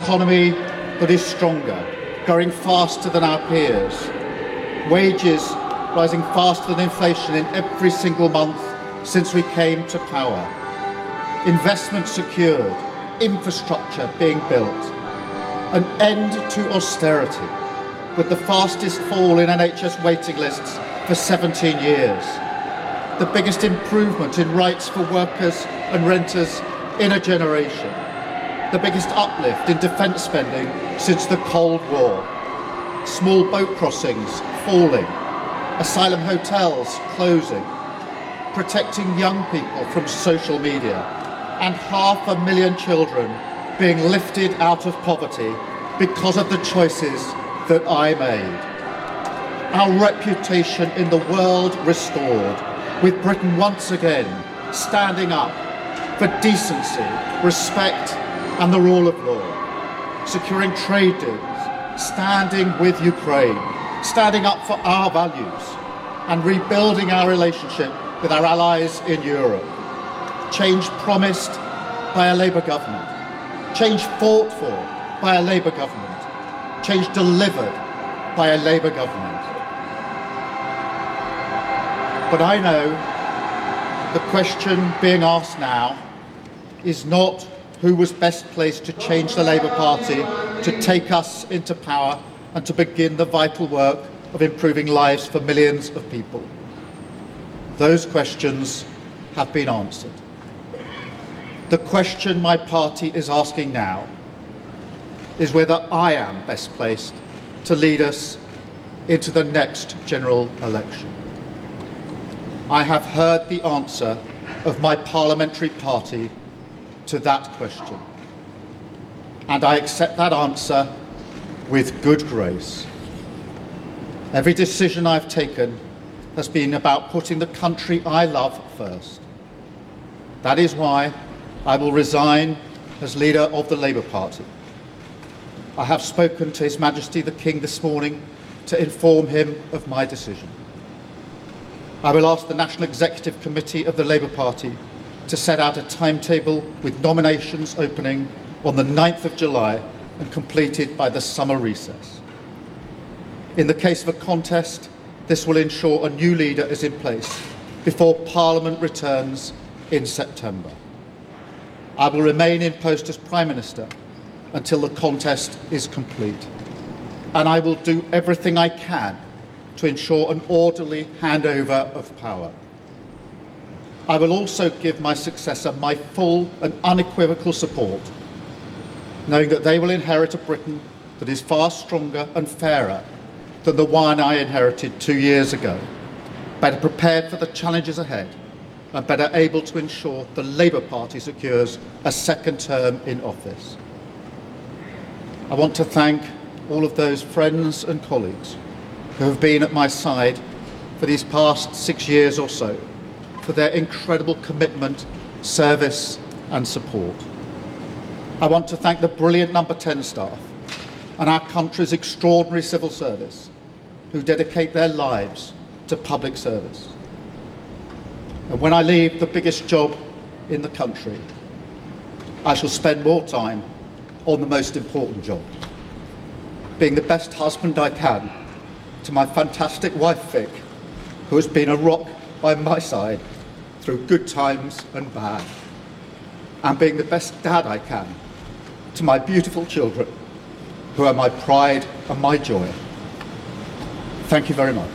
economy that is stronger, growing faster than our peers, wages rising faster than inflation in every single month since we came to power, investment secured, infrastructure being built, an end to austerity, with the fastest fall in NHS waiting lists for 17 years, the biggest improvement in rights for workers and renters in a generation, the biggest uplift in defence spending since the Cold War, small boat crossings falling, asylum hotels closing, protecting young people from social media, and 500,000 children being lifted out of poverty because of the choices that I made. Our reputation in the world restored, with Britain once again standing up for decency, respect and the rule of law, securing trade deals, standing with Ukraine, standing up for our values and rebuilding our relationship with our allies in Europe. Change promised by a Labour government, change fought for by a Labour government, change delivered by a Labour government. But I know the question being asked now is not who was best placed to change the Labour Party, to take us into power and to begin the vital work of improving lives for millions of people. Those questions have been answered. The question my party is asking now is whether I am best placed to lead us into the next general election. I have heard the answer of my parliamentary party to that question, and I accept that answer with good grace. Every decision I've taken has been about putting the country I love first. That is why I will resign as leader of the Labour Party. I have spoken to His Majesty the King this morning to inform him of my decision. I will ask the National Executive Committee of the Labour Party to set out a timetable with nominations opening on the 9th of July and completed by the summer recess. In the case of a contest, this will ensure a new leader is in place before Parliament returns in September. I will remain in post as Prime Minister until the contest is complete, and I will do everything I can to ensure an orderly handover of power. I will also give my successor my full and unequivocal support, knowing that they will inherit a Britain that is far stronger and fairer than the one I inherited 2 years ago, better prepared for the challenges ahead and better able to ensure the Labour Party secures a second term in office. I want to thank all of those friends and colleagues who have been at my side for these past 6 years or so, for their incredible commitment, service and support. I want to thank the brilliant Number 10 staff and our country's extraordinary civil service who dedicate their lives to public service. And when I leave the biggest job in the country, I shall spend more time on the most important job, being the best husband I can to my fantastic wife Vic, who has been a rock by my side through good times and bad, and being the best dad I can to my beautiful children, who are my pride and my joy. Thank you very much.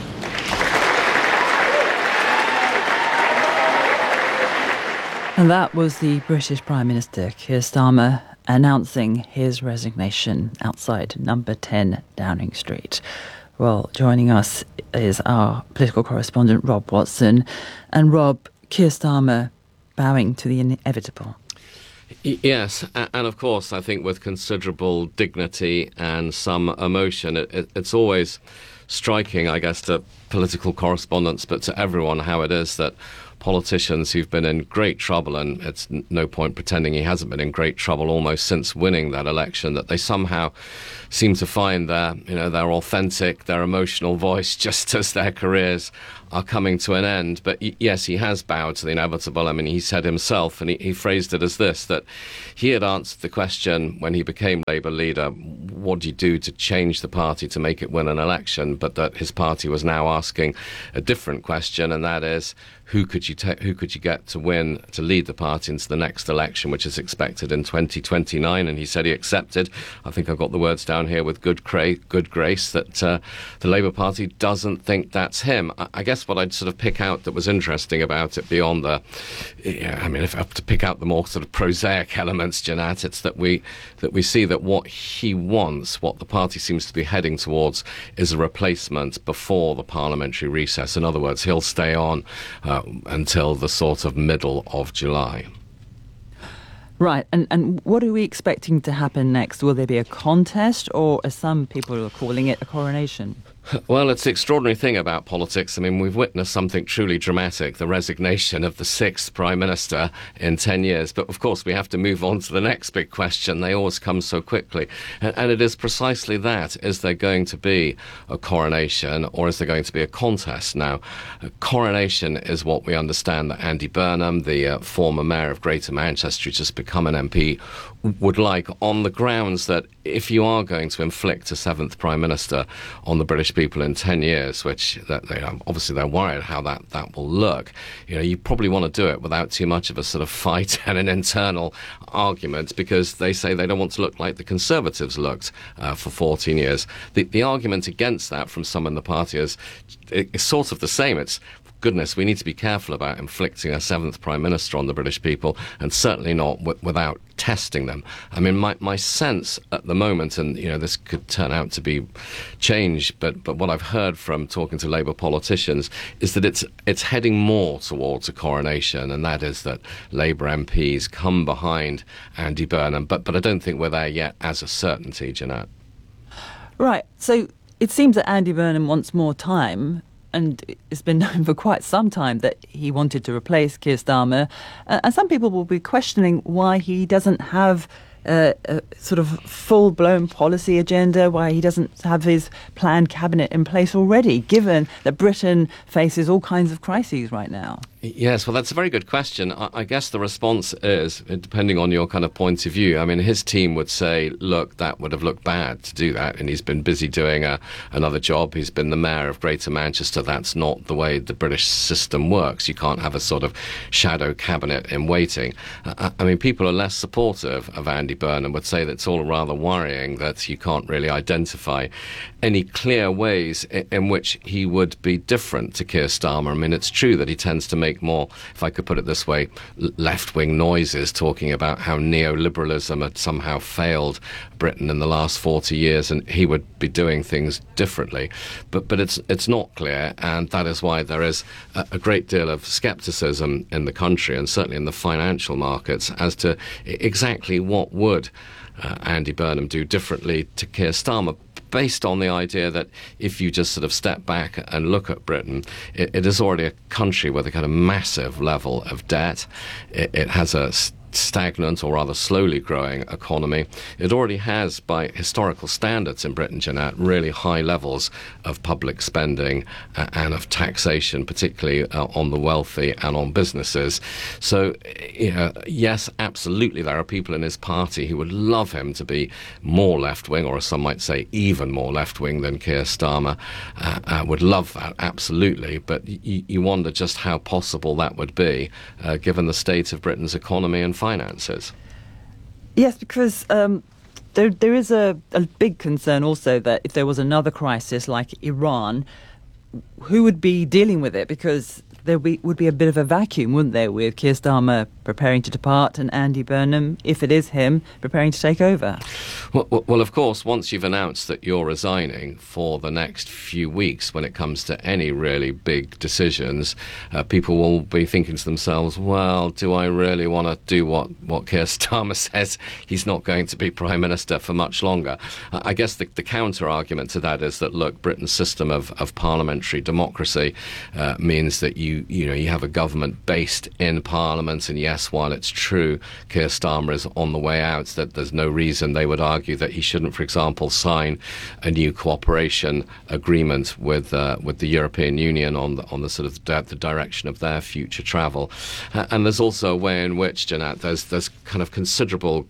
And that was the British Prime Minister, Keir Starmer, announcing his resignation outside Number 10 Downing Street. Well, joining us is our political correspondent, Rob Watson. And Rob, Keir Starmer bowing to the inevitable. Yes, and of course, I think with considerable dignity and some emotion. It's always striking, I guess, to political correspondents, but to everyone, how it is that politicians who've been in great trouble, and it's no point pretending he hasn't been in great trouble almost since winning that election, that they somehow seem to find their authentic, their emotional voice just as their careers are coming to an end. But yes, he has bowed to the inevitable. I mean, he said himself, and he phrased it as this, that he had answered the question when he became Labour leader, what do you do to change the party to make it win an election? But that his party was now asking a different question, and that is, who could you get to lead the party into the next election, which is expected in 2029? And he said he accepted, I think I've got the words down here, with good grace, that the Labour Party doesn't think that's him. I guess what I'd sort of pick out that was interesting about it, beyond if I have to pick out the more sort of prosaic elements, Janat, it's that we see that what he wants, what the party seems to be heading towards, is a replacement before the parliamentary recess. In other words, he'll stay on until the sort of middle of July. Right, and what are we expecting to happen next? Will there be a contest, or, as some people are calling it, a coronation? Well, it's the extraordinary thing about politics. I mean, we've witnessed something truly dramatic, the resignation of the sixth Prime Minister in 10 years. But, of course, we have to move on to the next big question. They always come so quickly. And it is precisely that. Is there going to be a coronation, or is there going to be a contest? Now, a coronation is what we understand that Andy Burnham, the former mayor of Greater Manchester, who's just become an MP, would like, on the grounds that if you are going to inflict a seventh Prime Minister on the British people in 10 years, which obviously they're worried how that will look, you probably want to do it without too much of a sort of fight and an internal argument, because they say they don't want to look like the Conservatives looked for 14 years. The argument against that from some in the party is sort of the same. It's, goodness, we need to be careful about inflicting a seventh Prime Minister on the British people, and certainly not without testing them. I mean, my sense at the moment, and this could turn out to be changed, but what I've heard from talking to Labour politicians is that it's heading more towards a coronation, and that is that Labour MPs come behind Andy Burnham, but I don't think we're there yet as a certainty, Jeanette. Right, so it seems that Andy Burnham wants more time, and it's been known for quite some time that he wanted to replace Keir Starmer. And some people will be questioning why he doesn't have a sort of full-blown policy agenda, why he doesn't have his planned cabinet in place already, given that Britain faces all kinds of crises right now. Yes, well, that's a very good question. I guess the response is, depending on your kind of point of view, I mean, his team would say, look, that would have looked bad to do that, and he's been busy doing another job. He's been the mayor of Greater Manchester. That's not the way the British system works. You can't have a sort of shadow cabinet in waiting. I mean, people are less supportive of Andy Burnham, would say that it's all rather worrying that you can't really identify any clear ways in which he would be different to Keir Starmer. I mean, it's true that he tends to make more, if I could put it this way, left-wing noises, talking about how neoliberalism had somehow failed Britain in the last 40 years, and he would be doing things differently. But it's not clear, and that is why there is a great deal of scepticism in the country, and certainly in the financial markets, as to exactly what would Andy Burnham do differently to Keir Starmer, based on the idea that if you just sort of step back and look at Britain, it is already a country with a kind of massive level of debt. It has a stagnant, or rather slowly growing, economy. It already has, by historical standards in Britain, Jeanette, really high levels of public spending and of taxation, particularly on the wealthy and on businesses. So, yes, absolutely, there are people in his party who would love him to be more left-wing, or as some might say, even more left-wing than Keir Starmer. Would love that, absolutely, but you wonder just how possible that would be, given the state of Britain's economy and finances. Yes, because there is a big concern also that if there was another crisis like Iran, who would be dealing with it? Because there would be a bit of a vacuum, wouldn't there, with Keir Starmer preparing to depart and Andy Burnham, if it is him, preparing to take over? Well, of course, once you've announced that you're resigning for the next few weeks, when it comes to any really big decisions, people will be thinking to themselves, well, do I really want to do what Keir Starmer says? He's not going to be Prime Minister for much longer. I guess the counter-argument to that is that, look, Britain's system of parliamentary democracy means that you have a government based in Parliament, and yes, while it's true Keir Starmer is on the way out, that there's no reason they would argue that he shouldn't, for example, sign a new cooperation agreement with the European Union on the sort of the direction of their future travel. And there's also a way in which, Jeanette, there's kind of considerable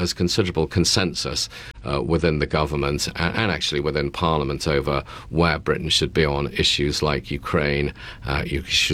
consensus within the government and actually within Parliament over where Britain should be on issues like Ukraine and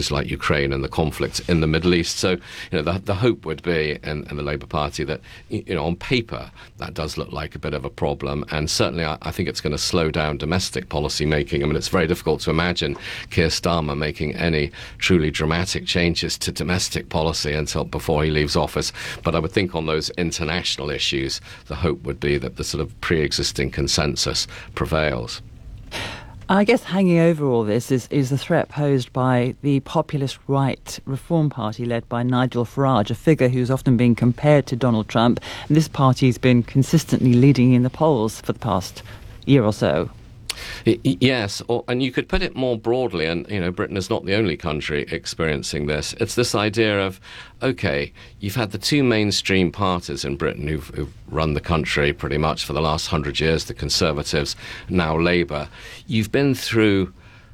the conflict in the Middle East. So, the hope would be in the Labour Party that, on paper, that does look like a bit of a problem. And certainly I think it's going to slow down domestic policy making. I mean, it's very difficult to imagine Keir Starmer making any truly dramatic changes to domestic policy until before he leaves office. But I would think on those international issues, the hope would be that the sort of pre-existing consensus prevails. I guess hanging over all this is the threat posed by the populist right Reform Party led by Nigel Farage, a figure who's often been compared to Donald Trump. And this party's been consistently leading in the polls for the past year or so. Yes, and you could put it more broadly, and Britain is not the only country experiencing this. It's this idea of, okay, you've had the two mainstream parties in Britain who've run the country pretty much for the last 100 years, the Conservatives, now Labour. You've been through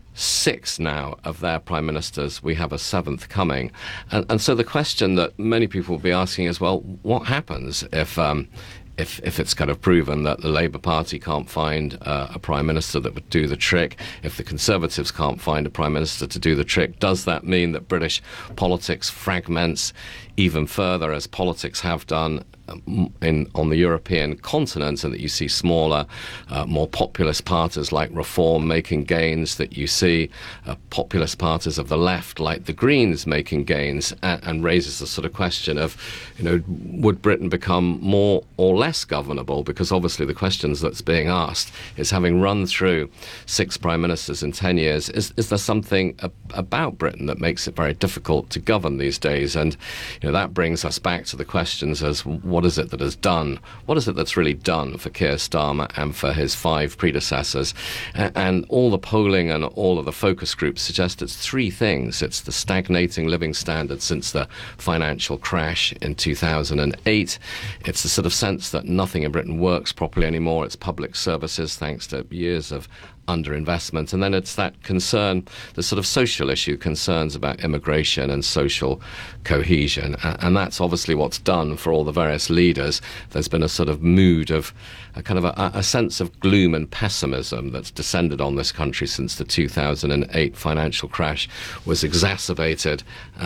6 now of their prime ministers. We have a 7th coming. And so the question that many people will be asking is, well, what happens if it's kind of proven that the Labour Party can't find a Prime Minister that would do the trick, if the Conservatives can't find a Prime Minister to do the trick, does that mean that British politics fragments even further, as politics have done on the European continent, and that you see smaller, more populist parties like Reform making gains, that you see populist parties of the left like the Greens making gains, and raises the sort of question of, would Britain become more or less governable? Because obviously the questions that's being asked is, having run through 6 prime ministers in 10 years, is there something about Britain that makes it very difficult to govern these days? And that brings us back to the questions as, what is it that has done? What is it that's really done for Keir Starmer and for his 5 predecessors? And all the polling and all of the focus groups suggest it's 3 things. It's the stagnating living standards since the financial crash in 2008. It's the sort of sense that nothing in Britain works properly anymore. It's public services, thanks to years of underinvestment. And then it's that concern, the sort of social issue, concerns about immigration and social cohesion. And that's obviously what's done for all the various leaders. There's been a sort of mood of a sense of gloom and pessimism that's descended on this country since the 2008 financial crash was exacerbated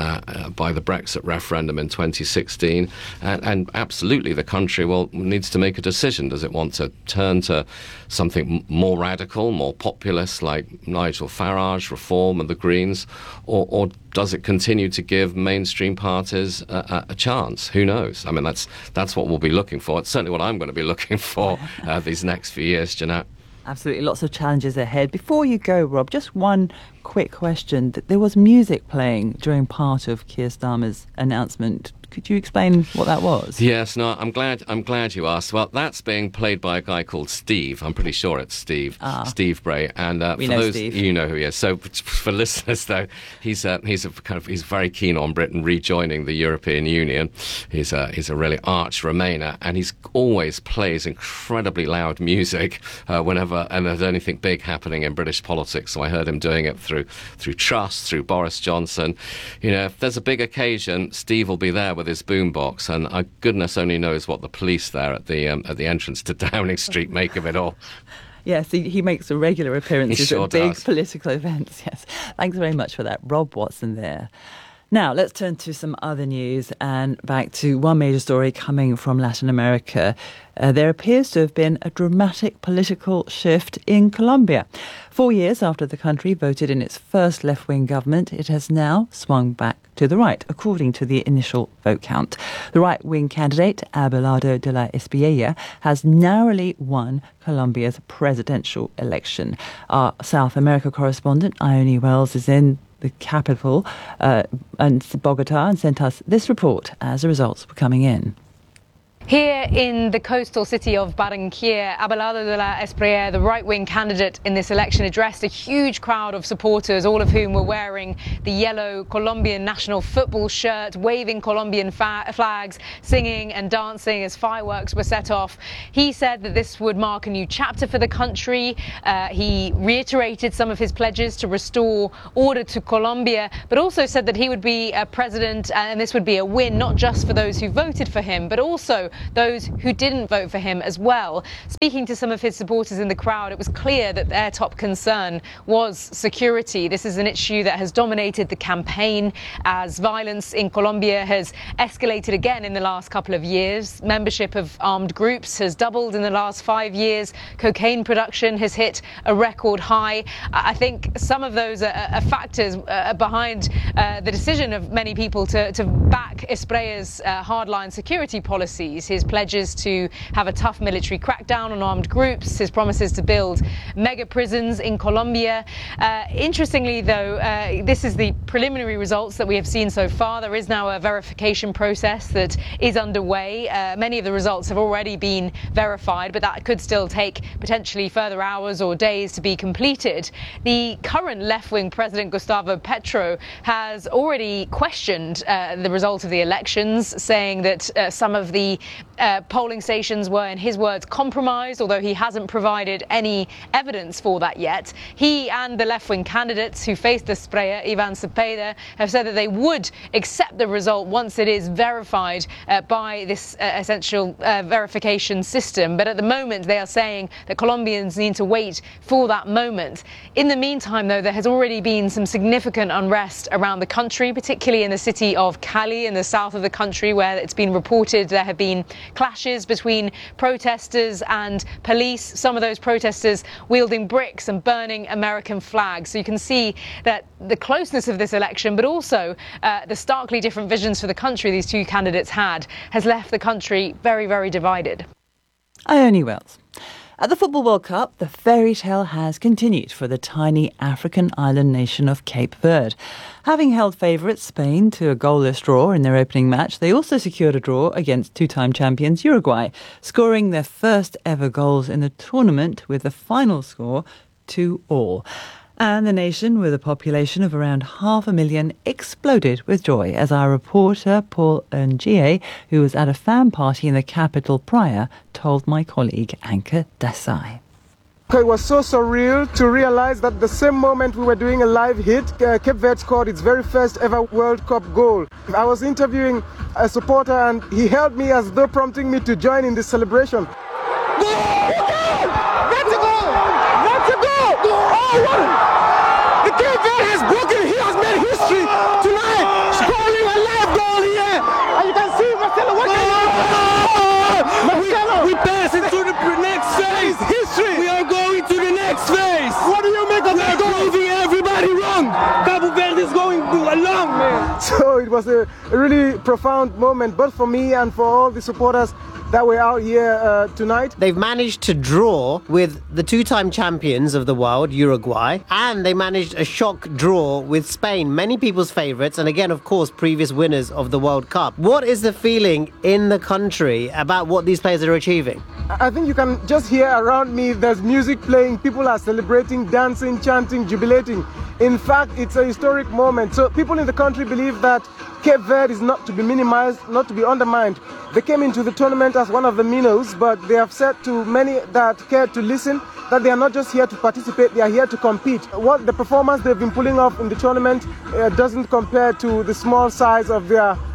by the Brexit referendum in 2016. And absolutely the country needs to make a decision. Does it want to turn to something more radical, more populist, like Nigel Farage, Reform and the Greens, or does it continue to give mainstream parties a chance? Who knows? I mean, that's what we'll be looking for. It's certainly what I'm going to be looking for these next few years, Jeanette. Absolutely, lots of challenges ahead. Before you go, Rob, just one quick question. There was music playing during part of Keir Starmer's announcement. Could you explain what that was? Yes, no, I'm glad you asked. Well, that's being played by a guy called Steve. I'm pretty sure it's Steve. Steve Bray. And we for know those, Steve. you know who he is. So for listeners, though, he's very keen on Britain rejoining the European Union. He's a really arch Remainer, and he's always plays incredibly loud music whenever and there's anything big happening in British politics. So I heard him doing it through Truss, through Boris Johnson. If there's a big occasion, Steve will be there with his boombox, and goodness only knows what the police there at the entrance to Downing Street make of it all. Yes, he makes regular appearances He sure at big does. political events. Yes, thanks very much for that, Rob Watson there. Now, let's turn to some other news and back to one major story coming from Latin America. There appears to have been a dramatic political shift in Colombia. 4 years after the country voted in its first left-wing government, it has now swung back to the right, according to the initial vote count. The right-wing candidate, Abelardo de la Espriella, has narrowly won Colombia's presidential election. Our South America correspondent, Ione Wells, is in the capital, and Bogota, and sent us this report as the results were coming in. Here in the coastal city of Barranquilla, Abelardo de la Espriella, the right-wing candidate in this election, addressed a huge crowd of supporters, all of whom were wearing the yellow Colombian national football shirt, waving Colombian flags, singing and dancing as fireworks were set off. He said that this would mark a new chapter for the country. He reiterated some of his pledges to restore order to Colombia, but also said that he would be president, and this would be a win not just for those who voted for him, but also those who didn't vote for him as well. Speaking to some of his supporters in the crowd, it was clear that their top concern was security. This is an issue that has dominated the campaign as violence in Colombia has escalated again in the last couple of years. Membership of armed groups has doubled in the last 5 years. Cocaine production has hit a record high. I think some of those are factors behind the decision of many people to back Espriella's hardline security policies. His pledges to have a tough military crackdown on armed groups, his promises to build mega prisons in Colombia. Interestingly, though, this is the preliminary results that we have seen so far. There is now a verification process that is underway. Many of the results have already been verified, but that could still take potentially further hours or days to be completed. The current left-wing president, Gustavo Petro, has already questioned the result of the elections, saying that some of the polling stations were, in his words, compromised, although he hasn't provided any evidence for that yet. He and the left-wing candidates who faced Espriella, Ivan Cepeda, have said that they would accept the result once it is verified by this essential verification system. But at the moment, they are saying that Colombians need to wait for that moment. In the meantime, though, there has already been some significant unrest around the country, particularly in the city of Cali in the south of the country, where it's been reported there have been clashes between protesters and police, some of those protesters wielding bricks and burning American flags. So you can see that the closeness of this election, but also the starkly different visions for the country these two candidates had, has left the country very, very divided. Ione Wells. At the Football World Cup, the fairy tale has continued for the tiny African island nation of Cape Verde. Having held favourites Spain to a goalless draw in their opening match, they also secured a draw against two-time champions Uruguay, scoring their first ever goals in the tournament with the final score 2-2. And the nation, with a population of around 500,000, exploded with joy as our reporter Paul Ngie, who was at a fan party in the capital Praia, told my colleague Anke Desai. It was so surreal to realize that the same moment we were doing a live hit, Cape Verde scored its very first ever World Cup goal. I was interviewing a supporter and he held me as though prompting me to join in the celebration. That's a goal! That's a goal! Oh, what? The Cape Verde has broken, he has made history tonight, scoring a live goal here. And you can see Marcelo, what can you do? Marcelo! We pass into the next phase. History! We are going to the next phase. What do you make of that goal? We're proving everybody wrong. Cabo Verde is going along, man. So it was a really profound moment, both for me and for all the supporters that were out here tonight. They've managed to draw with the two-time champions of the world, Uruguay, and they managed a shock draw with Spain, many people's favourites, and again, of course, previous winners of the World Cup. What is the feeling in the country about what these players are achieving? I think you can just hear around me, there's music playing, people are celebrating, dancing, chanting, jubilating. In fact, it's a historic moment. So people in the country believe that Cape Verde is not to be minimized, not to be undermined. They came into the tournament as one of the minnows, but they have said to many that care to listen that they are not just here to participate, they are here to compete. What the performance they've been pulling off in the tournament doesn't compare to the small size of their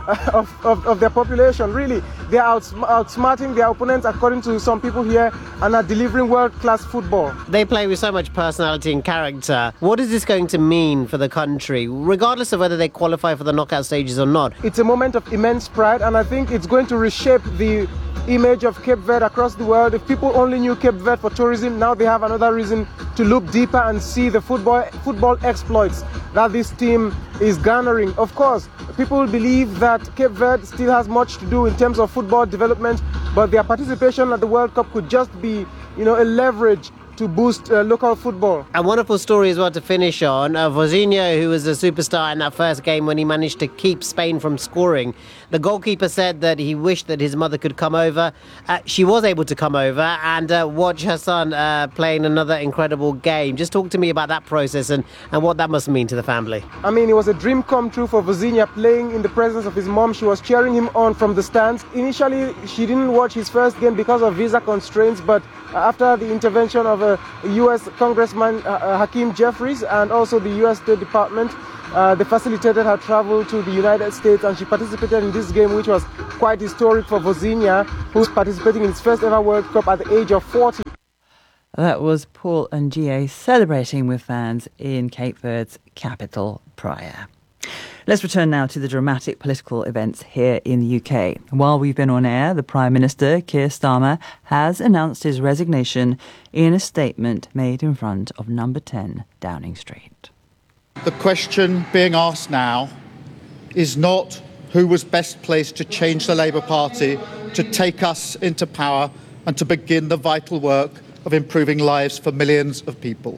of their population. Really, they are outsmarting their opponents, according to some people here, and are delivering world-class football. They play with so much personality and character. What is this going to mean for the country, regardless of whether they qualify for the knockout stages or not? It's a moment of immense pride, and I think it's going to reshape the image of Cape Verde across the world. If people only knew Cape Verde for tourism, now they have another reason to look deeper and see the football exploits that this team is garnering. Of course, people believe that Cape Verde still has much to do in terms of football development, but their participation at the World Cup could just be, a leverage to boost local football. A wonderful story as well to finish on. Vozinha, who was a superstar in that first game when he managed to keep Spain from scoring. The goalkeeper said that he wished that his mother could come over. She was able to come over and watch her son playing another incredible game. Just talk to me about that process and what that must mean to the family. I mean, it was a dream come true for Vozinha, playing in the presence of his mom. She was cheering him on from the stands. Initially, she didn't watch his first game because of visa constraints, but after the intervention of U.S. Congressman Hakeem Jeffries and also the U.S. State Department, they facilitated her travel to the United States, and she participated in this game, which was quite historic for Vozinha, who's participating in his first ever World Cup at the age of 40. That was Paul Ngie celebrating with fans in Cape Verde's capital, Praia. Let's return now to the dramatic political events here in the UK. While we've been on air, the Prime Minister, Keir Starmer, has announced his resignation in a statement made in front of number 10 Downing Street. The question being asked now is not who was best placed to change the Labour Party, to take us into power and to begin the vital work of improving lives for millions of people.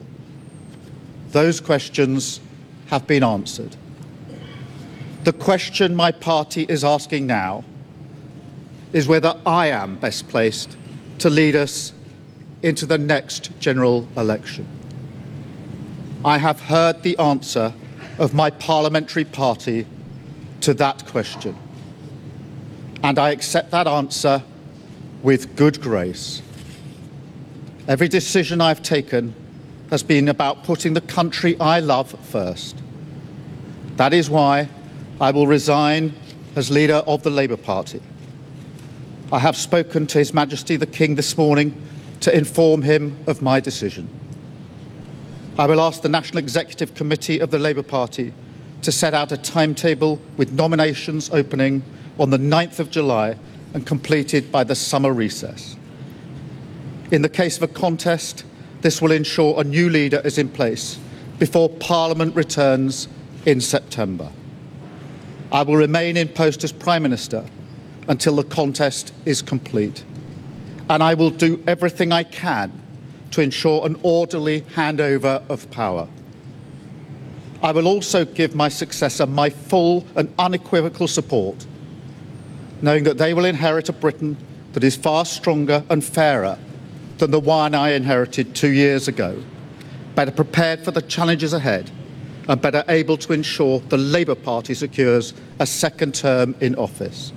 Those questions have been answered. The question my party is asking now is whether I am best placed to lead us into the next general election. I have heard the answer of my parliamentary party to that question, and I accept that answer with good grace. Every decision I've taken has been about putting the country I love first. That is why I will resign as leader of the Labour Party. I have spoken to His Majesty the King this morning to inform him of my decision. I will ask the National Executive Committee of the Labour Party to set out a timetable with nominations opening on the 9th of July and completed by the summer recess. In the case of a contest, this will ensure a new leader is in place before Parliament returns in September. I will remain in post as Prime Minister until the contest is complete, and I will do everything I can to ensure an orderly handover of power. I will also give my successor my full and unequivocal support, knowing that they will inherit a Britain that is far stronger and fairer than the one I inherited 2 years ago, better prepared for the challenges ahead, and better able to ensure the Labour Party secures a second term in office.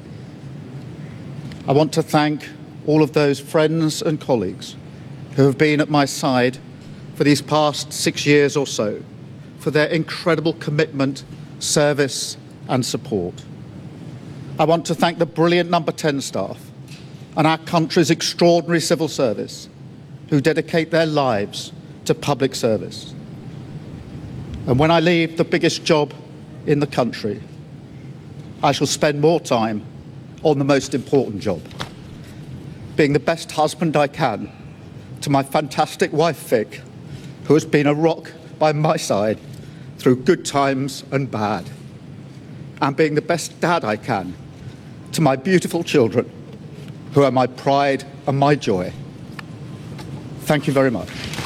I want to thank all of those friends and colleagues who have been at my side for these past 6 years or so, for their incredible commitment, service and support. I want to thank the brilliant Number 10 staff and our country's extraordinary civil service, who dedicate their lives to public service. And when I leave the biggest job in the country, I shall spend more time on the most important job, being the best husband I can to my fantastic wife, Vic, who has been a rock by my side through good times and bad, and being the best dad I can to my beautiful children, who are my pride and my joy. Thank you very much.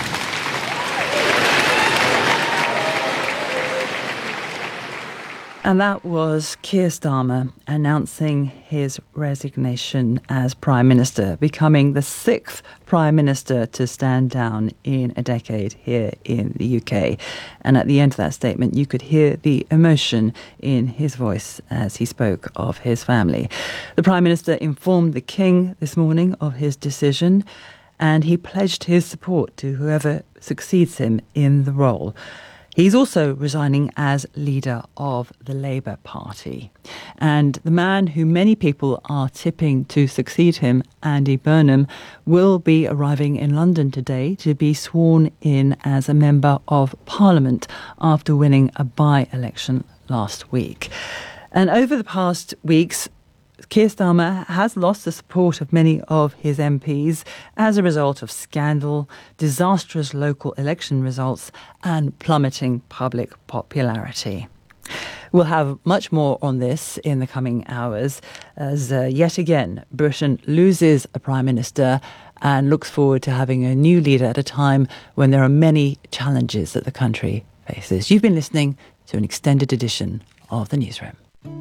And that was Keir Starmer announcing his resignation as Prime Minister, becoming the 6th Prime Minister to stand down in a decade here in the UK. And at the end of that statement, you could hear the emotion in his voice as he spoke of his family. The Prime Minister informed the King this morning of his decision, and he pledged his support to whoever succeeds him in the role. He's also resigning as leader of the Labour Party. And the man who many people are tipping to succeed him, Andy Burnham, will be arriving in London today to be sworn in as a Member of Parliament after winning a by-election last week. And over the past weeks, Keir Starmer has lost the support of many of his MPs as a result of scandal, disastrous local election results and plummeting public popularity. We'll have much more on this in the coming hours as yet again Britain loses a Prime Minister and looks forward to having a new leader at a time when there are many challenges that the country faces. You've been listening to an extended edition of The Newsroom.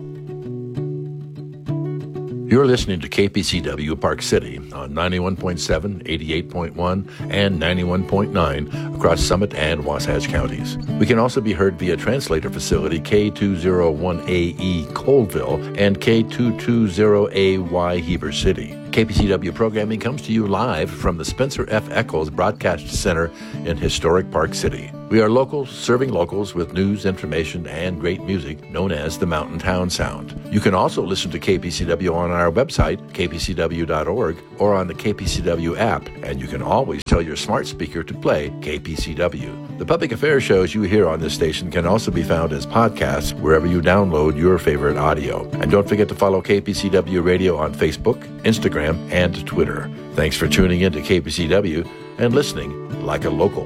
You're listening to KPCW Park City on 91.7, 88.1, and 91.9 across Summit and Wasatch counties. We can also be heard via translator facility K201AE Colville and K220AY Heber City. KPCW programming comes to you live from the Spencer F. Eccles Broadcast Center in historic Park City. We are locals serving locals with news, information, and great music known as the Mountain Town Sound. You can also listen to KPCW on our website, kpcw.org, or on the KPCW app, and you can always tell your smart speaker to play KPCW. The public affairs shows you hear on this station can also be found as podcasts wherever you download your favorite audio. And don't forget to follow KPCW Radio on Facebook, Instagram, and Twitter. Thanks for tuning in to KPCW and listening like a local.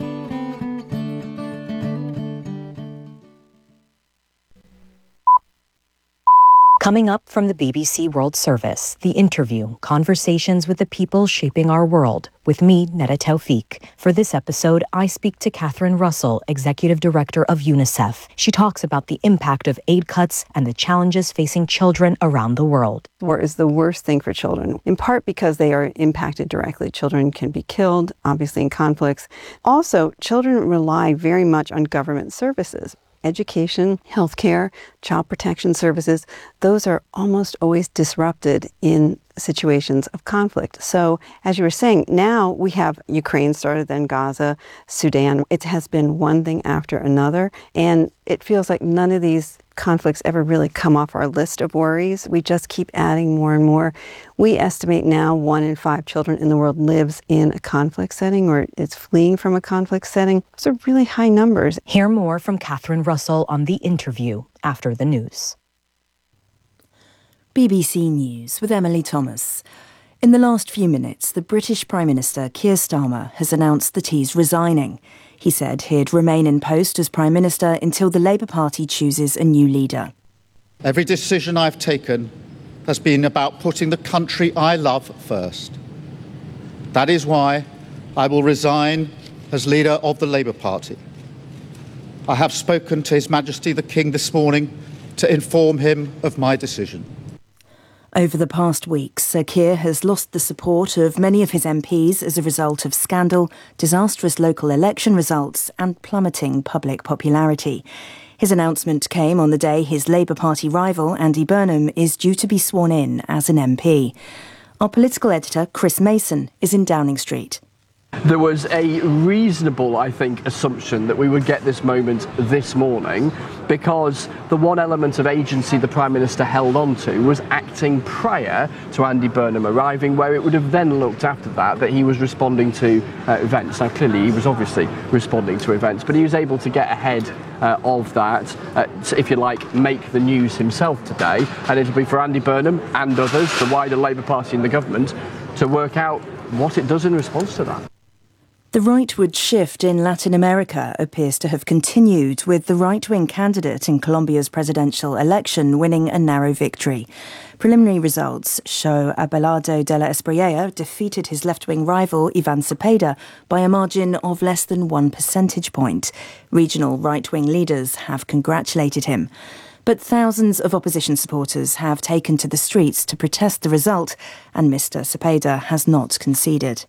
Coming up from the BBC World Service, The Interview, conversations with the people shaping our world, with me, Neda Tawfiq. For this episode, I speak to Catherine Russell, Executive Director of UNICEF. She talks about the impact of aid cuts and the challenges facing children around the world. War is the worst thing for children, in part because they are impacted directly. Children can be killed, obviously, in conflicts. Also, children rely very much on government services. Education, healthcare, child protection services, those are almost always disrupted in situations of conflict. So, as you were saying, now we have Ukraine started, then Gaza, Sudan. It has been one thing after another, and it feels like none of these conflicts ever really come off our list of worries. We just keep adding more and more. We estimate now 1 in 5 children in the world lives in a conflict setting or is fleeing from a conflict setting. Those are really high numbers. Hear more from Catherine Russell on The Interview after the news. BBC News with Emily Thomas. In the last few minutes, the British Prime Minister Keir Starmer has announced that he's resigning. He said he'd remain in post as Prime Minister until the Labour Party chooses a new leader. Every decision I've taken has been about putting the country I love first. That is why I will resign as leader of the Labour Party. I have spoken to His Majesty the King this morning to inform him of my decision. Over the past weeks, Sir Keir has lost the support of many of his MPs as a result of scandal, disastrous local election results and plummeting public popularity. His announcement came on the day his Labour Party rival, Andy Burnham, is due to be sworn in as an MP. Our political editor, Chris Mason, is in Downing Street. There was a reasonable, I think, assumption that we would get this moment this morning because the one element of agency the Prime Minister held on to was acting prior to Andy Burnham arriving, where it would have then looked after that he was responding to events. Now, clearly, he was obviously responding to events, but he was able to get ahead of that, to, if you like, make the news himself today. And it'll be for Andy Burnham and others, the wider Labour Party and the government, to work out what it does in response to that. The rightward shift in Latin America appears to have continued, with the right-wing candidate in Colombia's presidential election winning a narrow victory. Preliminary results show Abelardo de la Espriella defeated his left-wing rival Ivan Cepeda by a margin of less than 1 percentage point. Regional right-wing leaders have congratulated him. But thousands of opposition supporters have taken to the streets to protest the result, and Mr. Cepeda has not conceded.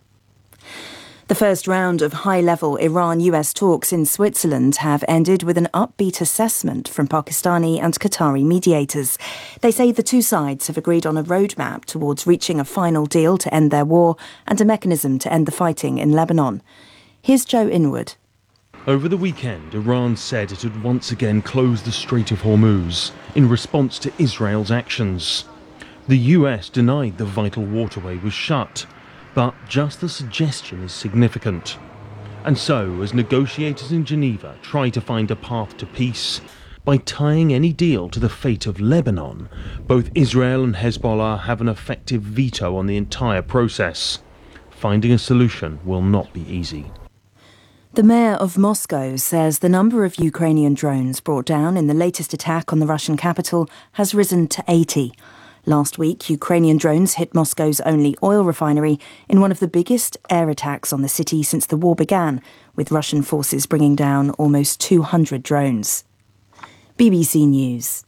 The first round of high-level Iran-US talks in Switzerland have ended with an upbeat assessment from Pakistani and Qatari mediators. They say the two sides have agreed on a roadmap towards reaching a final deal to end their war and a mechanism to end the fighting in Lebanon. Here's Joe Inwood. Over the weekend, Iran said it had once again closed the Strait of Hormuz in response to Israel's actions. The US denied the vital waterway was shut, but just the suggestion is significant. And so, as negotiators in Geneva try to find a path to peace, by tying any deal to the fate of Lebanon, both Israel and Hezbollah have an effective veto on the entire process. Finding a solution will not be easy. The mayor of Moscow says the number of Ukrainian drones brought down in the latest attack on the Russian capital has risen to 80. Last week, Ukrainian drones hit Moscow's only oil refinery in one of the biggest air attacks on the city since the war began, with Russian forces bringing down almost 200 drones. BBC News.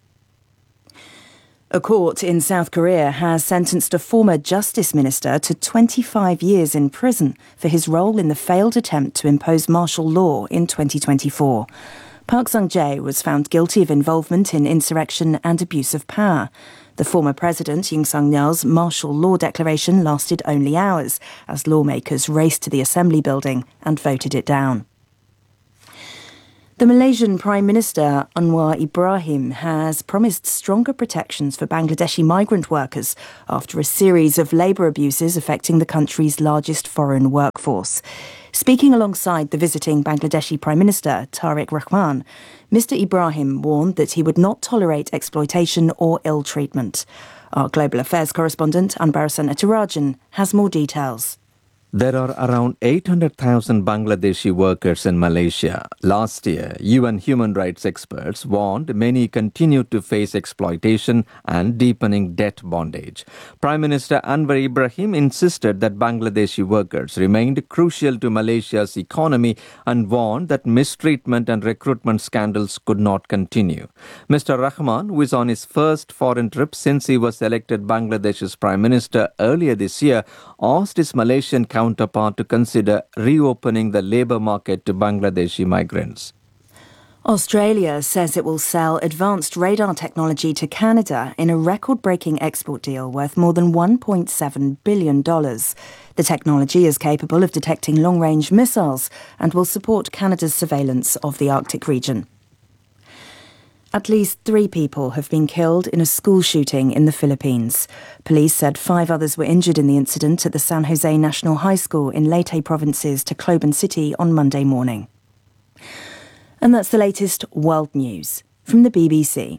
A court in South Korea has sentenced a former justice minister to 25 years in prison for his role in the failed attempt to impose martial law in 2024. Park Sung-jae was found guilty of involvement in insurrection and abuse of power. The former president, Yoon Suk-yeol's martial law declaration lasted only hours as lawmakers raced to the assembly building and voted it down. The Malaysian Prime Minister Anwar Ibrahim has promised stronger protections for Bangladeshi migrant workers after a series of labour abuses affecting the country's largest foreign workforce. Speaking alongside the visiting Bangladeshi Prime Minister Tariq Rahman, Mr Ibrahim warned that he would not tolerate exploitation or ill treatment. Our Global Affairs correspondent Anbarasan Etirajan has more details. There are around 800,000 Bangladeshi workers in Malaysia. Last year, UN human rights experts warned many continue to face exploitation and deepening debt bondage. Prime Minister Anwar Ibrahim insisted that Bangladeshi workers remained crucial to Malaysia's economy and warned that mistreatment and recruitment scandals could not continue. Mr. Rahman, who is on his first foreign trip since he was elected Bangladesh's Prime Minister earlier this year, asked his Malaysian counterpart to consider reopening the labour market to Bangladeshi migrants. Australia says it will sell advanced radar technology to Canada in a record-breaking export deal worth more than $1.7 billion. The technology is capable of detecting long-range missiles and will support Canada's surveillance of the Arctic region. At least 3 people have been killed in a school shooting in the Philippines. Police said 5 others were injured in the incident at the San Jose National High School in Leyte province's Tacloban City on Monday morning. And that's the latest world news from the BBC.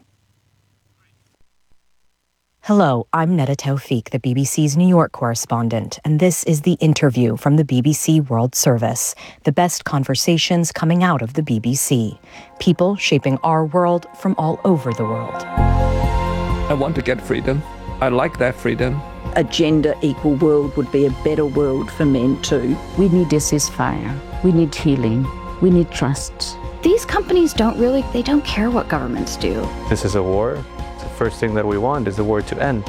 Hello, I'm Neda Tawfiq, the BBC's New York correspondent, and this is The Interview from the BBC World Service, the best conversations coming out of the BBC. People shaping our world from all over the world. I want to get freedom. I like that freedom. A gender-equal world would be a better world for men too. We need a ceasefire. We need healing. We need trust. These companies they don't care what governments do. This is a war. The first thing that we want is the war to end.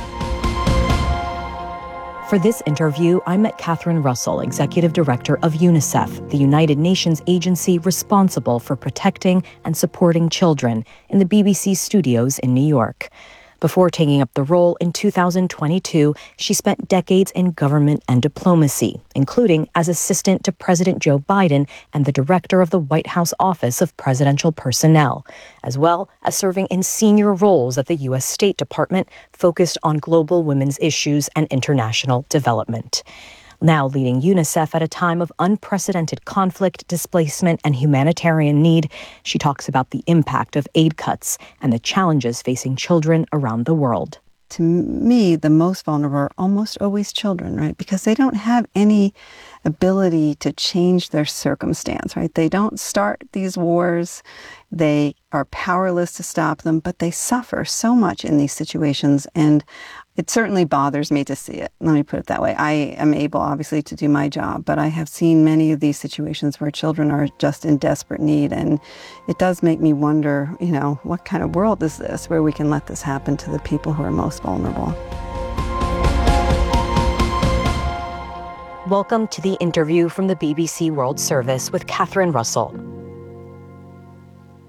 For this interview, I met Catherine Russell, Executive Director of UNICEF, the United Nations agency responsible for protecting and supporting children, in the BBC studios in New York. Before taking up the role in 2022, she spent decades in government and diplomacy, including as assistant to President Joe Biden and the director of the White House Office of Presidential Personnel, as well as serving in senior roles at the U.S. State Department focused on global women's issues and international development. Now leading UNICEF at a time of unprecedented conflict, displacement, and humanitarian need, she talks about the impact of aid cuts and the challenges facing children around the world. To me, the most vulnerable are almost always children, right? Because they don't have any ability to change their circumstance, right? They don't start these wars. They are powerless to stop them, but they suffer so much in these situations. And it certainly bothers me to see it. Let me put it that way. I am able, obviously, to do my job, but I have seen many of these situations where children are just in desperate need. And it does make me wonder, what kind of world is this where we can let this happen to the people who are most vulnerable? Welcome to The Interview from the BBC World Service with Catherine Russell.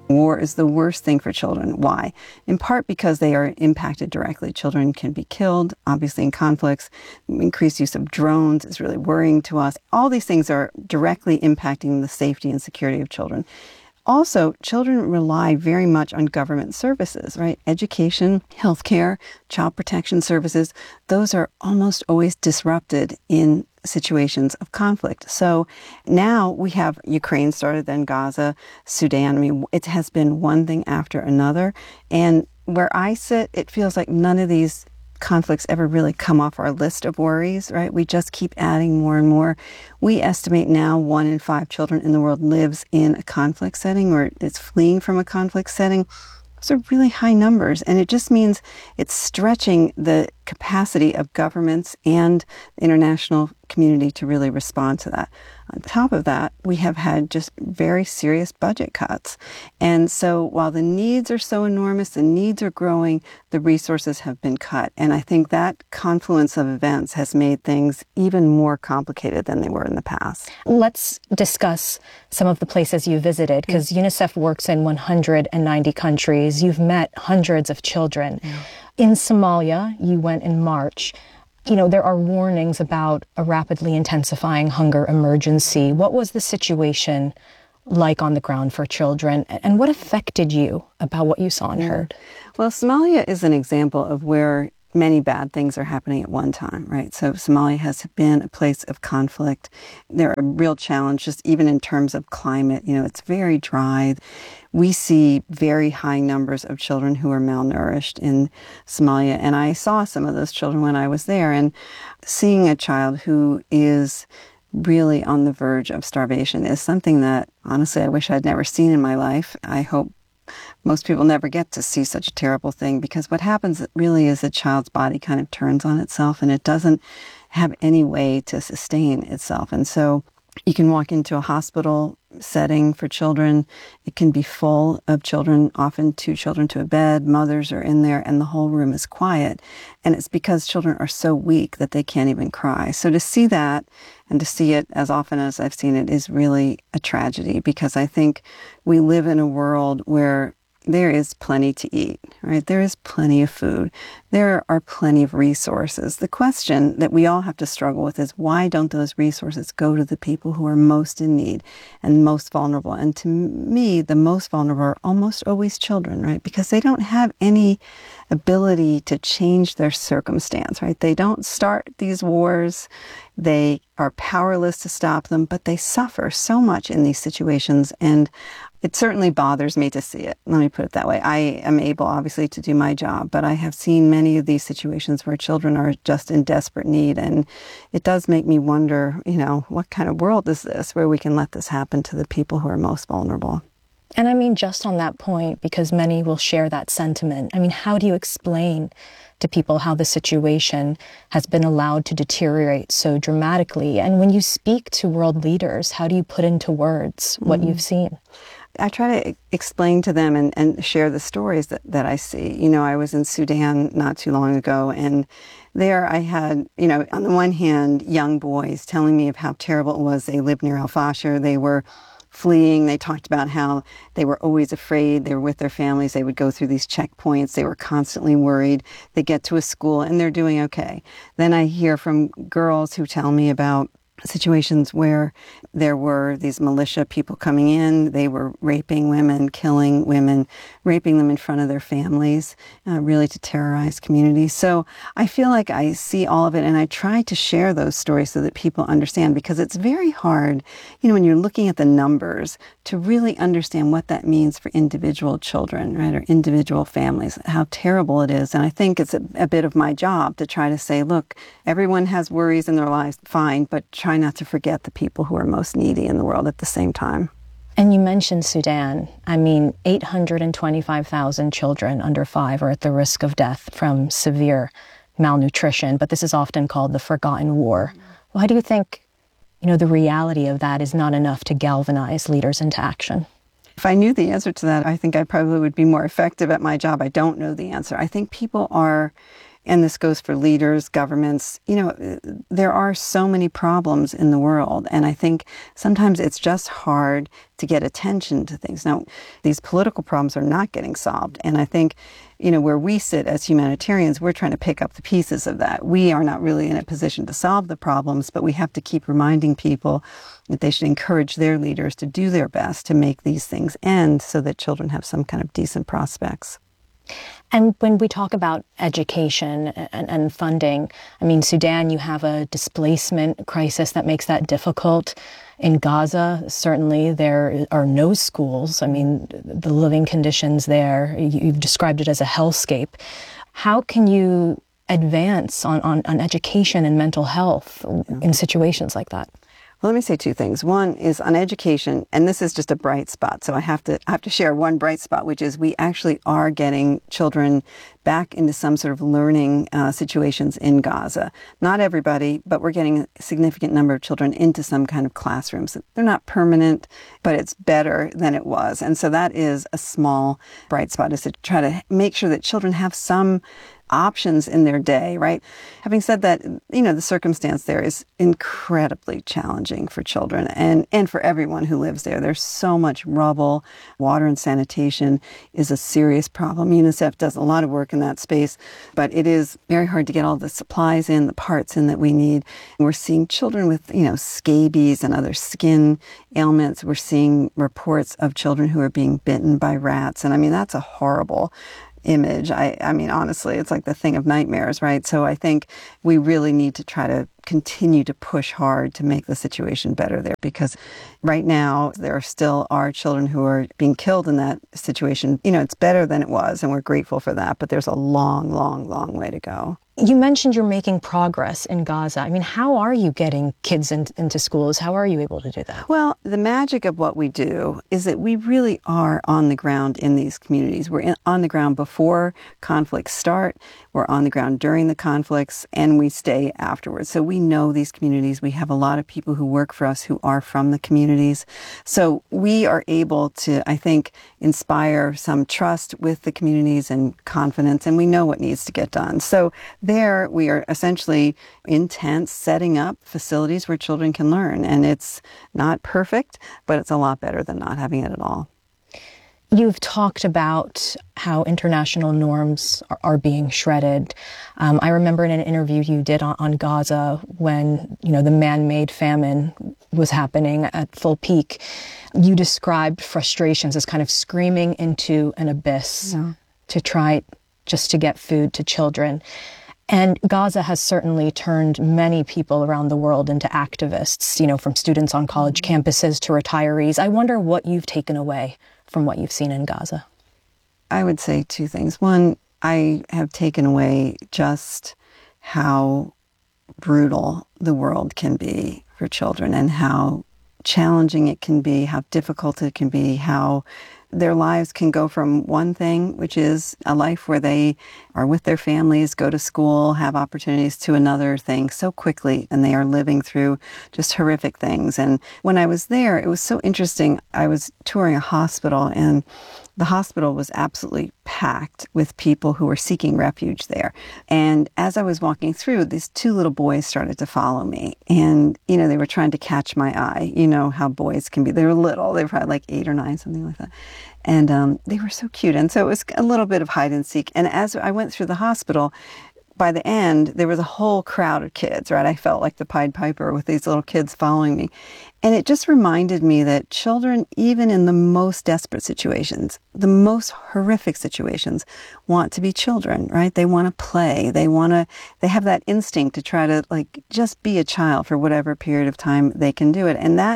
War is the worst thing for children. Why? In part because they are impacted directly. Children can be killed, obviously in conflicts. Increased use of drones is really worrying to us. All these things are directly impacting the safety and security of children. Also, children rely very much on government services, right? Education, healthcare, child protection services, those are almost always disrupted in situations of conflict. So now we have Ukraine started, then Gaza, Sudan. I mean, it has been one thing after another. And where I sit, it feels like none of these conflicts ever really come off our list of worries, right? We just keep adding more and more. We estimate now 1 in 5 children in the world lives in a conflict setting or is fleeing from a conflict setting. Those are really high numbers, and it just means it's stretching the capacity of governments and the international community to really respond to that. On top of that, we have had just very serious budget cuts. And so while the needs are so enormous, the needs are growing, the resources have been cut. And I think that confluence of events has made things even more complicated than they were in the past. Let's discuss some of the places you visited, because UNICEF works in 190 countries. You've met hundreds of children. In Somalia, you went in March. You know, there are warnings about a rapidly intensifying hunger emergency. What was the situation like on the ground for children, and what affected you about what you saw and heard? Well, Somalia is an example of where many bad things are happening at one time, right? So Somalia has been a place of conflict. There are real challenges, even in terms of climate. You know, it's very dry. We see very high numbers of children who are malnourished in Somalia. And I saw some of those children when I was there. And seeing a child who is really on the verge of starvation is something that, honestly, I wish I'd never seen in my life. I hope most people never get to see such a terrible thing, because what happens really is a child's body kind of turns on itself and it doesn't have any way to sustain itself. And so you can walk into a hospital setting for children. It can be full of children, often 2 children to a bed. Mothers are in there and the whole room is quiet. And it's because children are so weak that they can't even cry. So to see that, and to see it as often as I've seen it, is really a tragedy, because I think we live in a world where there is plenty to eat, right? There is plenty of food. There are plenty of resources. The question that we all have to struggle with is, why don't those resources go to the people who are most in need and most vulnerable? And to me, the most vulnerable are almost always children, right? Because they don't have any ability to change their circumstance, right? They don't start these wars. They are powerless to stop them, but they suffer so much in these situations. And it certainly bothers me to see it. Let me put it that way. I am able, obviously, to do my job, but I have seen many of these situations where children are just in desperate need. And it does make me wonder, you know, what kind of world is this where we can let this happen to the people who are most vulnerable? And I mean, just on that point, because many will share that sentiment, I mean, how do you explain to people how the situation has been allowed to deteriorate so dramatically? And when you speak to world leaders, how do you put into words what you've seen? I try to explain to them and share the stories that I see. You know, I was in Sudan not too long ago, and there I had, you know, on the one hand, young boys telling me of how terrible it was. They lived near Al-Fashir. They were fleeing. They talked about how they were always afraid. They were with their families. They would go through these checkpoints. They were constantly worried. They get to a school and they're doing okay. Then I hear from girls who tell me about situations where there were these militia people coming in. They were raping women, killing women, raping them in front of their families, really to terrorize communities. So I feel like I see all of it, and I try to share those stories so that people understand, because it's very hard, you know, when you're looking at the numbers, to really understand what that means for individual children, right, or individual families, how terrible it is. And I think it's a bit of my job to try to say, look, everyone has worries in their lives, fine, but try not to forget the people who are most needy in the world at the same time. And you mentioned Sudan. I mean, 825,000 children under 5 are at the risk of death from severe malnutrition, but this is often called the forgotten war. Why do you think, you know, the reality of that is not enough to galvanize leaders into action? If I knew the answer to that, I think I probably would be more effective at my job. I don't know the answer. I think people are and this goes for leaders, governments, there are so many problems in the world. And I think sometimes it's just hard to get attention to things. Now, these political problems are not getting solved. And I think, where we sit as humanitarians, we're trying to pick up the pieces of that. We are not really in a position to solve the problems, but we have to keep reminding people that they should encourage their leaders to do their best to make these things end so that children have some kind of decent prospects. And when we talk about education and funding, Sudan, you have a displacement crisis that makes that difficult. In Gaza, certainly there are no schools. The living conditions there, you've described it as a hellscape. How can you advance on education and mental health in situations like that? Well, let me say two things. One is on education, and this is just a bright spot. So I have to share one bright spot, which is we actually are getting children back into some sort of learning situations in Gaza. Not everybody, but we're getting a significant number of children into some kind of classrooms. They're not permanent, but it's better than it was. And so that is a small bright spot, is to try to make sure that children have some options in their day, right? Having said that, the circumstance there is incredibly challenging for children and for everyone who lives there. There's so much rubble. Water and sanitation is a serious problem. UNICEF does a lot of work in that space, but it is very hard to get all the supplies in, the parts in that we need. We're seeing children with, scabies and other skin ailments. We're seeing reports of children who are being bitten by rats. And that's a horrible image. I mean, honestly, it's like the thing of nightmares, right? So I think we really need to try to continue to push hard to make the situation better there, because right now there still are children who are being killed in that situation. It's better than it was, and we're grateful for that, but there's a long, long, long way to go. You mentioned you're making progress in Gaza. How are you getting kids into schools? How are you able to do that? Well, the magic of what we do is that we really are on the ground in these communities. We're on the ground before conflicts start, we're on the ground during the conflicts, and we stay afterwards. So we know these communities. We have a lot of people who work for us who are from the communities. So we are able to, I think, inspire some trust with the communities and confidence, and we know what needs to get done. So there we are essentially in tents setting up facilities where children can learn. And it's not perfect, but it's a lot better than not having it at all. You've talked about how international norms are being shredded. I remember in an interview you did on Gaza when, the man-made famine was happening at full peak. You described frustrations as kind of screaming into an abyss to try just to get food to children. And Gaza has certainly turned many people around the world into activists, from students on college campuses to retirees. I wonder what you've taken away from what you've seen in Gaza. I would say two things. One, I have taken away just how brutal the world can be for children and how challenging it can be, how difficult it can be, how their lives can go from one thing, which is a life where they are with their families, go to school, have opportunities, to another thing so quickly, and they are living through just horrific things. And when I was there, it was so interesting. I was touring a hospital, and the hospital was absolutely packed with people who were seeking refuge there. And as I was walking through, these two little boys started to follow me. And, they were trying to catch my eye. You know how boys can be. They were little. They were probably like 8 or 9, something like that. And they were so cute. And so it was a little bit of hide and seek. And as I went through the hospital, by the end, there was a whole crowd of kids, right? I felt like the Pied Piper with these little kids following me. And it just reminded me that children, even in the most desperate situations, the most horrific situations, want to be children, right? They want to play. They have that instinct to try to just be a child for whatever period of time they can do it. And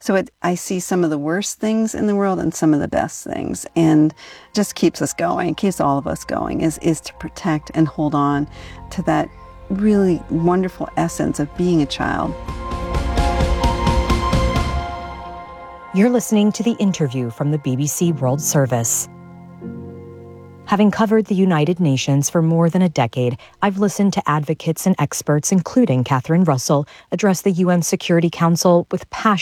I see some of the worst things in the world and some of the best things, and just keeps us going, keeps all of us going, is to protect and hold on to that really wonderful essence of being a child. You're listening to The Interview from the BBC World Service. Having covered the United Nations for more than a decade, I've listened to advocates and experts, including Catherine Russell, address the UN Security Council with passion,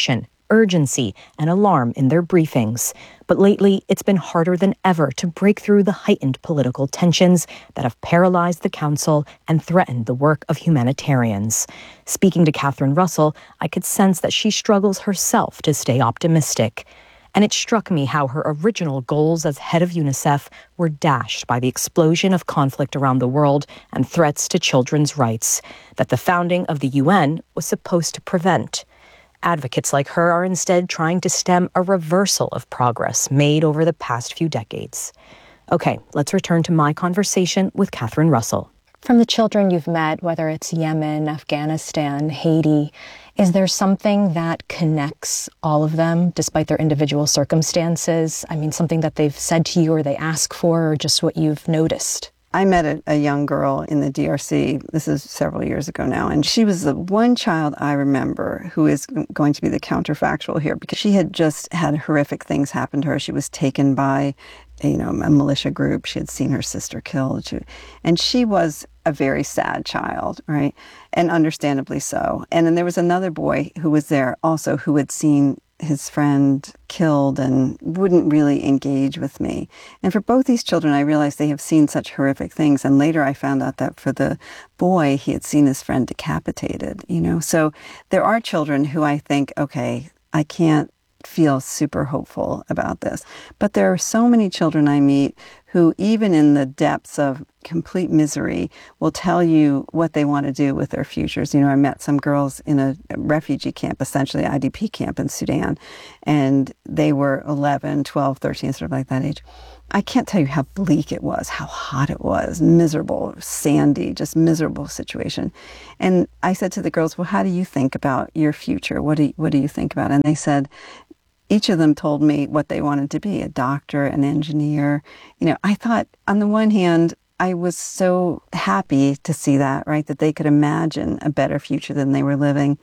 urgency and alarm in their briefings. But lately, it's been harder than ever to break through the heightened political tensions that have paralyzed the Council and threatened the work of humanitarians. Speaking to Catherine Russell, I could sense that she struggles herself to stay optimistic. And it struck me how her original goals as head of UNICEF were dashed by the explosion of conflict around the world and threats to children's rights that the founding of the UN was supposed to prevent. Advocates like her are instead trying to stem a reversal of progress made over the past few decades. Okay, let's return to my conversation with Catherine Russell. From the children you've met, whether it's Yemen, Afghanistan, Haiti, is there something that connects all of them despite their individual circumstances? I mean, something that they've said to you or they ask for, or just what you've noticed? I met a young girl in the DRC, this is several years ago now, and she was the one child I remember who is going to be the counterfactual here, because she had just had horrific things happen to her. She was taken by a militia group. She had seen her sister killed. And she was a very sad child, right? And understandably so. And then there was another boy who was there also who had seen his friend killed and wouldn't really engage with me. And for both these children, I realized they have seen such horrific things. And later I found out that for the boy, he had seen his friend decapitated, So there are children who I think, okay, I can't feel super hopeful about this. But there are so many children I meet who, even in the depths of complete misery, will tell you what they want to do with their futures. I met some girls in a refugee camp, essentially IDP camp in Sudan, and they were 11, 12, 13, sort of like that age. I can't tell you how bleak it was, how hot it was, miserable, sandy, just miserable situation. And I said to the girls, well, how do you think about your future? What do you think about? And they said, each of them told me what they wanted to be, a doctor, an engineer. I thought, on the one hand, I was so happy to see that, right, that they could imagine a better future than they were living.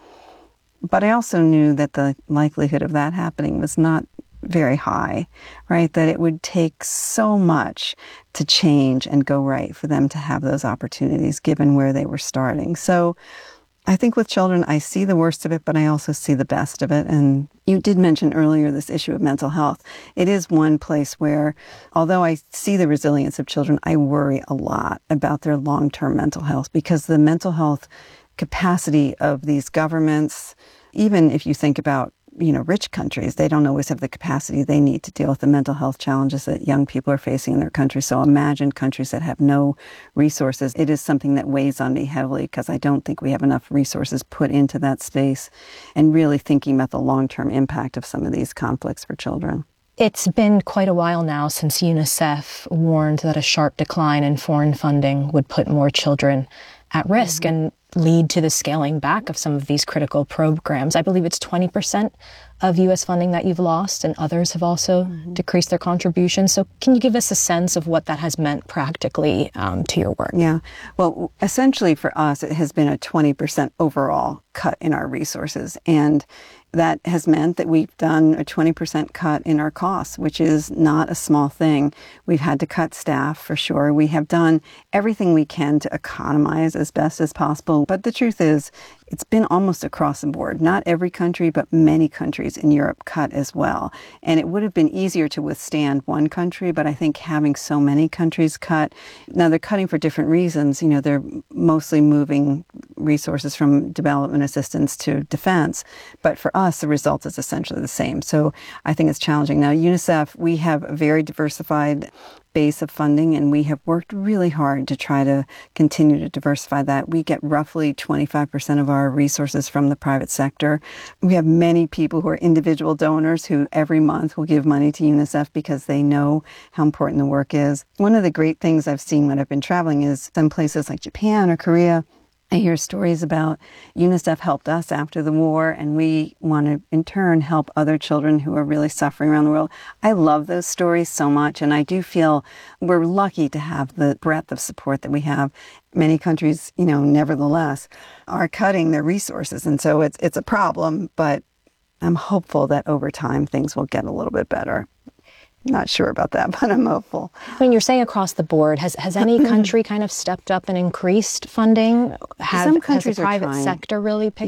But I also knew that the likelihood of that happening was not very high, right, that it would take so much to change and go right for them to have those opportunities given where they were starting. So I think with children, I see the worst of it, but I also see the best of it. And you did mention earlier this issue of mental health. It is one place where, although I see the resilience of children, I worry a lot about their long-term mental health, because the mental health capacity of these governments, even if you think about rich countries, they don't always have the capacity they need to deal with the mental health challenges that young people are facing in their country. So imagine countries that have no resources. It is something that weighs on me heavily, because I don't think we have enough resources put into that space, and really thinking about the long-term impact of some of these conflicts for children. It's been quite a while now since UNICEF warned that a sharp decline in foreign funding would put more children at risk and lead to the scaling back of some of these critical programs. I believe it's 20% of U.S. funding that you've lost, and others have also decreased their contributions. So can you give us a sense of what that has meant practically to your work? Yeah. Well, essentially for us, it has been a 20% overall cut in our resources. And that has meant that we've done a 20% cut in our costs, which is not a small thing. We've had to cut staff for sure. We have done everything we can to economize as best as possible. But the truth is, it's been almost across the board. Not every country, but many countries in Europe cut as well. And it would have been easier to withstand one country, but I think having so many countries cut, now they're cutting for different reasons. They're mostly moving resources from development assistance to defense. But for us, the result is essentially the same. So I think it's challenging. Now, UNICEF, we have a very diversified base of funding, and we have worked really hard to try to continue to diversify that. We get roughly 25% of our resources from the private sector. We have many people who are individual donors who every month will give money to UNICEF because they know how important the work is. One of the great things I've seen when I've been traveling is some places like Japan or Korea, I hear stories about UNICEF helped us after the war, and we want to, in turn, help other children who are really suffering around the world. I love those stories so much, and I do feel we're lucky to have the breadth of support that we have. Many countries, nevertheless, are cutting their resources, and so it's a problem, but I'm hopeful that over time things will get a little bit better. Not sure about that, but I'm hopeful. When you're saying across the board, has any country kind of stepped up and increased funding? Some countries has the private sector really picked up?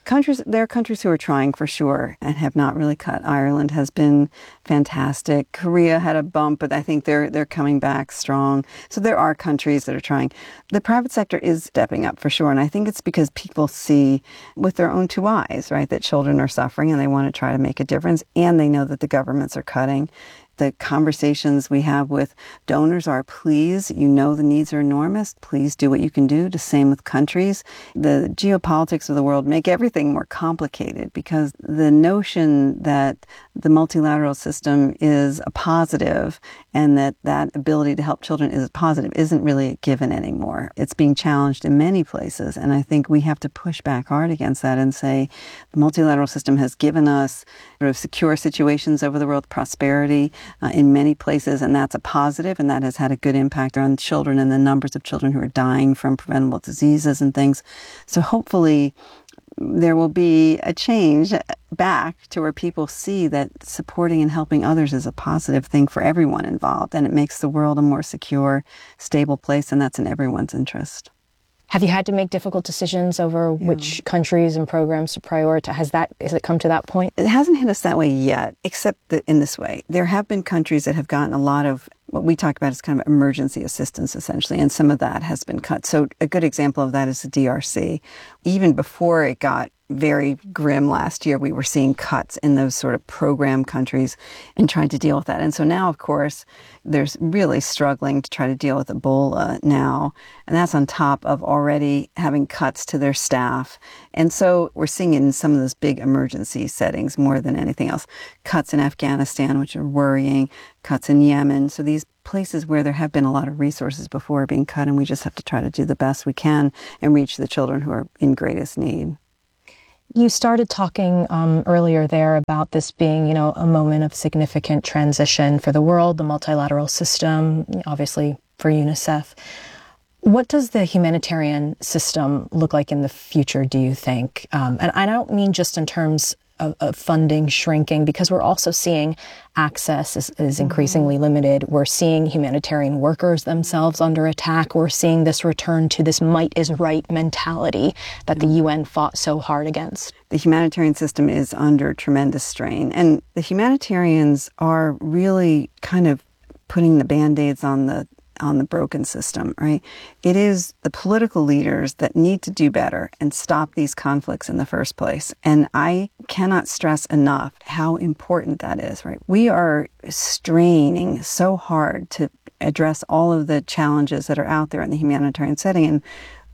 There are countries who are trying for sure and have not really cut. Ireland has been fantastic. Korea had a bump, but I think they're coming back strong. So there are countries that are trying. The private sector is stepping up for sure, and I think it's because people see with their own two eyes, right, that children are suffering and they want to try to make a difference, and they know that the governments are cutting. The conversations we have with donors are, please, you know the needs are enormous. Please do what you can do. The same with countries. The geopolitics of the world make everything more complicated because the notion that the multilateral system is a positive and that ability to help children is positive isn't really a given anymore. It's being challenged in many places. And I think we have to push back hard against that and say the multilateral system has given us sort of secure situations over the world, prosperity, in many places, and that's a positive, and that has had a good impact on children and the numbers of children who are dying from preventable diseases and things. So hopefully there will be a change back to where people see that supporting and helping others is a positive thing for everyone involved, and it makes the world a more secure, stable place, and that's in everyone's interest. Have you had to make difficult decisions over which countries and programs to prioritize? Has it come to that point? It hasn't hit us that way yet, except that in this way. There have been countries that have gotten a lot of what we talk about as kind of emergency assistance, essentially, and some of that has been cut. So a good example of that is the DRC. Even before it got very grim last year, we were seeing cuts in those sort of program countries and trying to deal with that. And so now, of course, there's really struggling to try to deal with Ebola now. And that's on top of already having cuts to their staff. And so we're seeing it in some of those big emergency settings more than anything else. Cuts in Afghanistan, which are worrying, cuts in Yemen. So these places where there have been a lot of resources before are being cut, and we just have to try to do the best we can and reach the children who are in greatest need. You started talking earlier there about this being, a moment of significant transition for the world, the multilateral system, obviously for UNICEF. What does the humanitarian system look like in the future, do you think? And I don't mean just in terms of funding shrinking, because we're also seeing access is increasingly limited. We're seeing humanitarian workers themselves under attack. We're seeing this return to this might is right mentality that the UN fought so hard against. The humanitarian system is under tremendous strain, and the humanitarians are really kind of putting the Band-Aids on the broken system, right? It is the political leaders that need to do better and stop these conflicts in the first place. And I cannot stress enough how important that is, right? We are straining so hard to address all of the challenges that are out there in the humanitarian setting. And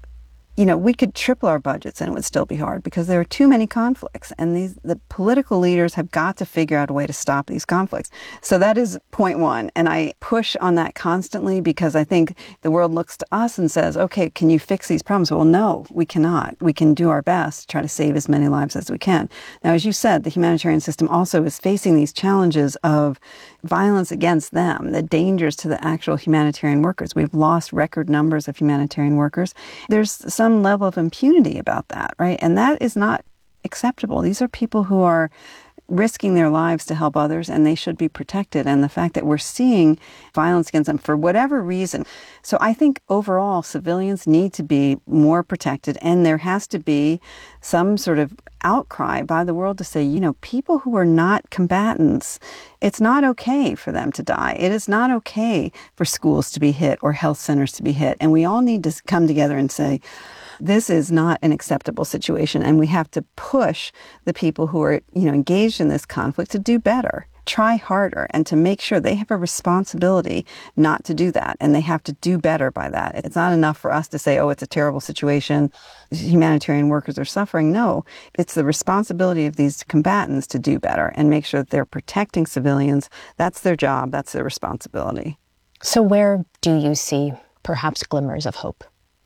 we could triple our budgets and it would still be hard because there are too many conflicts, and the political leaders have got to figure out a way to stop these conflicts. So that is point one, and I push on that constantly because I think the world looks to us and says, okay, can you fix these problems? Well, no, we cannot. We can do our best to try to save as many lives as we can. Now, as you said, the humanitarian system also is facing these challenges of violence against them, the dangers to the actual humanitarian workers. We've lost record numbers of humanitarian workers. There's some level of impunity about that, right? And that is not acceptable. These are people who are risking their lives to help others, and they should be protected. And the fact that we're seeing violence against them for whatever reason. So I think overall civilians need to be more protected, and there has to be some sort of outcry by the world to say, people who are not combatants, it's not okay for them to die. It is not okay for schools to be hit or health centers to be hit. And we all need to come together and say, this is not an acceptable situation, and we have to push the people who are, engaged in this conflict to do better, try harder, and to make sure they have a responsibility not to do that, and they have to do better by that. It's not enough for us to say, oh, it's a terrible situation, humanitarian workers are suffering. No, it's the responsibility of these combatants to do better and make sure that they're protecting civilians. That's their job. That's their responsibility. So where do you see perhaps glimmers of hope?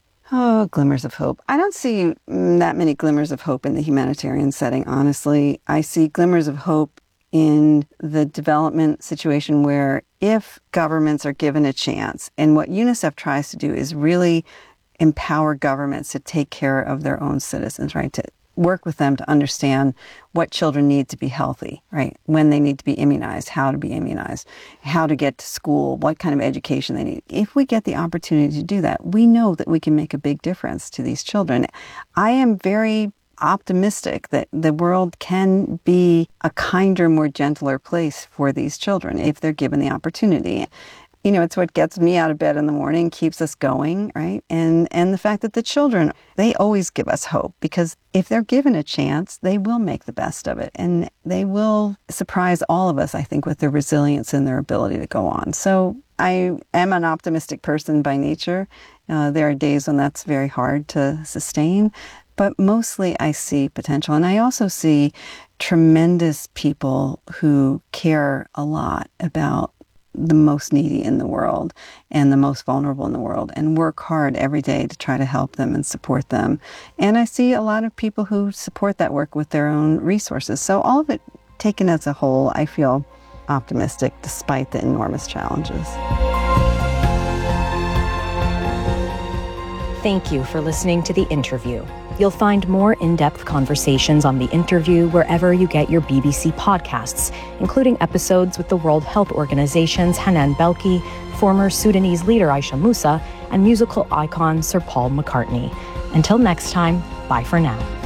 Oh, glimmers of hope. I don't see that many glimmers of hope in the humanitarian setting, honestly. I see glimmers of hope in the development situation where if governments are given a chance, and what UNICEF tries to do is really empower governments to take care of their own citizens, right? To work with them to understand what children need to be healthy, right? When they need to be immunized, how to be immunized, how to get to school, what kind of education they need. If we get the opportunity to do that, we know that we can make a big difference to these children. I am very optimistic that the world can be a kinder, more gentler place for these children if they're given the opportunity. You know, it's what gets me out of bed in the morning, keeps us going, right? And the fact that the children, they always give us hope, because if they're given a chance, they will make the best of it. And they will surprise all of us, I think, with their resilience and their ability to go on. So I am an optimistic person by nature. There are days when that's very hard to sustain, but mostly I see potential. And I also see tremendous people who care a lot about the most needy in the world and the most vulnerable in the world, and work hard every day to try to help them and support them. And I see a lot of people who support that work with their own resources. So all of it taken as a whole, I feel optimistic despite the enormous challenges. Thank you for listening to The Interview. You'll find more in-depth conversations on The Interview wherever you get your BBC podcasts, including episodes with the World Health Organization's Hanan Belki, former Sudanese leader Aisha Musa, and musical icon Sir Paul McCartney. Until next time, bye for now.